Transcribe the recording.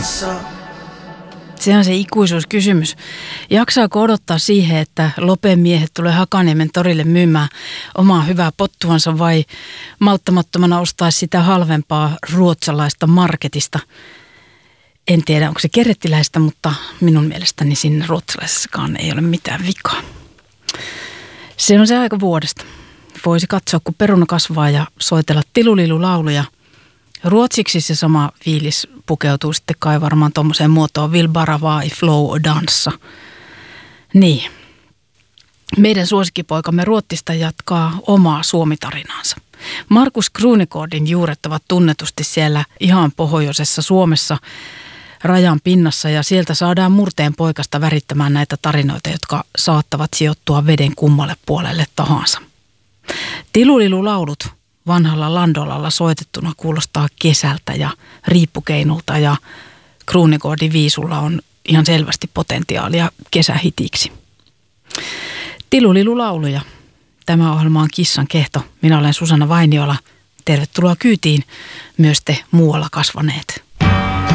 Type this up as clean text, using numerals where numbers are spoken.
Se on se ikuisuuskysymys. Jaksaako odottaa siihen, että Lopen miehet tulee Hakaniemen torille myymään omaa hyvää pottuansa vai malttamattomana ostaa sitä halvempaa ruotsalaista marketista? En tiedä, onko se kerettiläistä, mutta minun mielestäni siinä ruotsalaisessakaan ei ole mitään vikaa. Se on se aika vuodesta. Voisi katsoa, kun peruna kasvaa ja soitella tilulilulauluja. Ruotsiksi se sama fiilis pukeutuu sitten kai varmaan tuommoiseen muotoon Vill bara vara i flow och dansa. Niin. Meidän suosikkipoikamme Ruotsista jatkaa omaa Suomi-tarinaansa. Markus Krunegårdin juuret ovat tunnetusti siellä ihan pohjoisessa Suomessa rajan pinnassa ja sieltä saadaan murteen poikasta värittämään näitä tarinoita, jotka saattavat sijoittua veden kummalle puolelle tahansa. Tilulilulaulut vanhalla landolalla soitettuna kuulostaa kesältä ja riippukeinulta ja Krunegårdin viisulla on ihan selvästi potentiaalia kesähitiksi. Tilulilulauluja. Tämä ohjelma on Kissan kehto. Minä olen Susanna Vainiola. Tervetuloa kyytiin myös te muualla kasvaneet.